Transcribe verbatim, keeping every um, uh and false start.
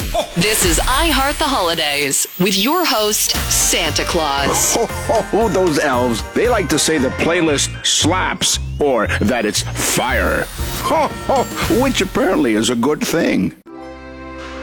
This is I Heart the Holidays with your host, Santa Claus. Ho, ho, ho, those elves. They like to say the playlist slaps or that it's fire. Ho, ho, which apparently is a good thing.